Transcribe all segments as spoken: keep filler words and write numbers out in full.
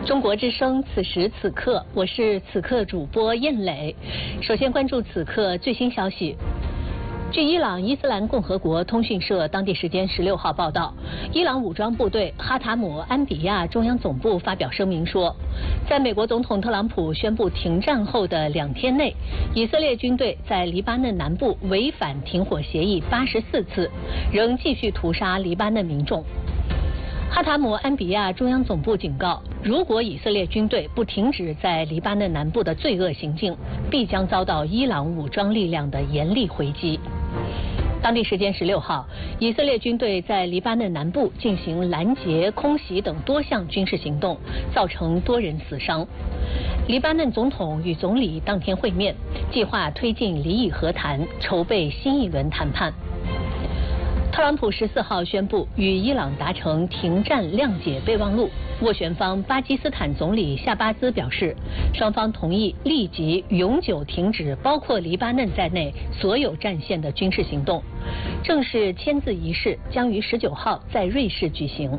中国之声，此时此刻，我是此刻主播燕磊。首先关注此刻最新消息。据伊朗伊斯兰共和国通讯社当地时间十六号报道，伊朗武装部队哈塔姆安比亚中央总部发表声明说，在美国总统特朗普宣布停战后的两天内，以色列军队在黎巴嫩南部违反停火协议八十四次，仍继续屠杀黎巴嫩民众。哈塔姆安比亚中央总部警告，如果以色列军队不停止在黎巴嫩南部的罪恶行径，必将遭到伊朗武装力量的严厉回击。当地时间十六号，以色列军队在黎巴嫩南部进行拦截、空袭等多项军事行动，造成多人死伤。黎巴嫩总统与总理当天会面，计划推进离以和谈，筹备新一轮谈判。特朗普十四号宣布与伊朗达成停战谅解备忘录，斡旋方巴基斯坦总理夏巴兹表示，双方同意立即永久停止包括黎巴嫩在内所有战线的军事行动。正式签字仪式将于十九号在瑞士举行。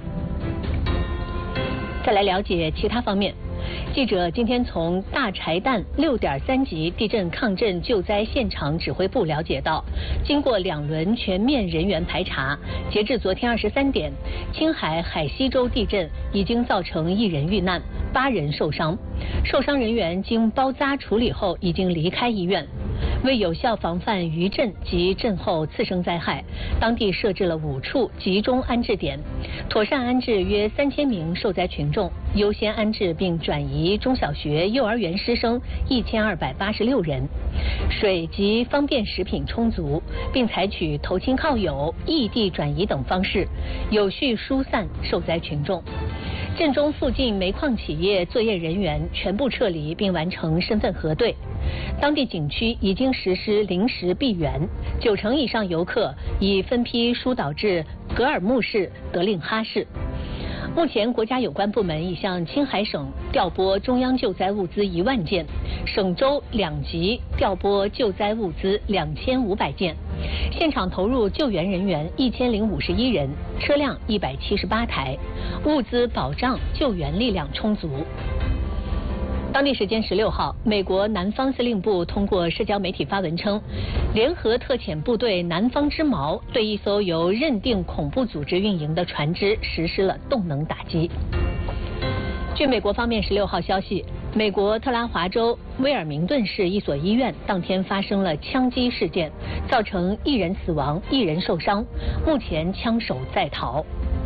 再来了解其他方面。记者今天从大柴旦六点三级地震抗震救灾现场指挥部了解到，经过两轮全面人员排查，截至昨天二十三点，青海海西州地震已经造成一人遇难，八人受伤，受伤人员经包扎处理后已经离开医院。为有效防范余震及震后次生灾害，当地设置了五处集中安置点，妥善安置约三千名受灾群众，优先安置并转移中小学、幼儿园师生一千二百八十六人。水及方便食品充足，并采取投亲靠友、异地转移等方式，有序疏散受灾群众。震中附近煤矿企业作业人员全部撤离并完成身份核对。当地景区已经实施临时闭园，九成以上游客已分批疏导至格尔木市、德令哈市。目前，国家有关部门已向青海省调拨中央救灾物资一万件，省州两级调拨救灾物资两千五百件，现场投入救援人员一千零五十一人，车辆一百七十八台，物资保障救援力量充足。当地时间十六号，美国南方司令部通过社交媒体发文称，联合特遣部队南方之矛对一艘由认定恐怖组织运营的船只实施了动能打击。据美国方面十六号消息，美国特拉华州威尔明顿市一所医院当天发生了枪击事件，造成一人死亡、一人受伤，目前枪手在逃。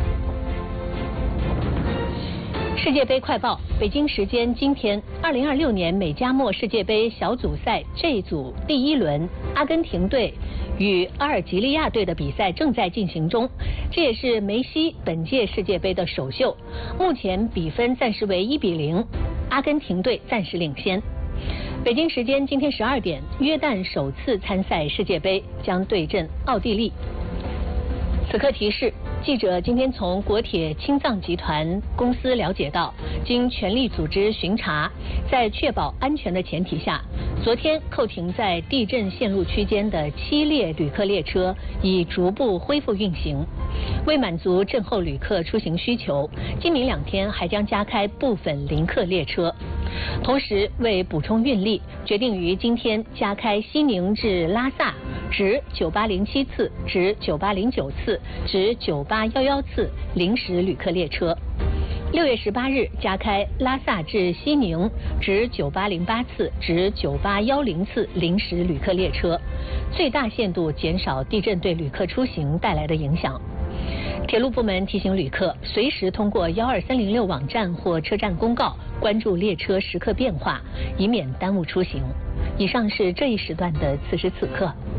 世界杯快报：北京时间今天，二零二六年美加墨世界杯小组赛 J 组第一轮，阿根廷队与阿尔及利亚队的比赛正在进行中，这也是梅西本届世界杯的首秀。目前比分暂时为一比零，阿根廷队暂时领先。北京时间今天十二点，约旦首次参赛世界杯将对阵奥地利。此刻提示。记者今天从国铁青藏集团公司了解到，经全力组织巡查，在确保安全的前提下，昨天扣停在地震线路区间的七列旅客列车已逐步恢复运行。为满足震后旅客出行需求，今明两天还将加开部分临客列车。同时，为补充运力，决定于今天加开西宁至拉萨直九八零七次、直九八零九次、直九八一一次临时旅客列车。六月十八日加开拉萨至西宁直九八零八次、直九八一零次临时旅客列车，最大限度减少地震对旅客出行带来的影响。铁路部门提醒旅客，随时通过幺二三零六网站或车站公告关注列车时刻变化，以免耽误出行。以上是这一时段的此时此刻。